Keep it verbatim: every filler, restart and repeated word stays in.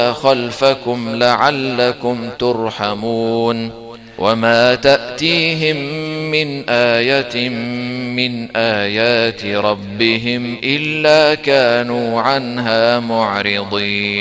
خلفكم لعلكم ترحمون وما تأتيهم من آية من آيات ربهم إلا كانوا عنها معرضين.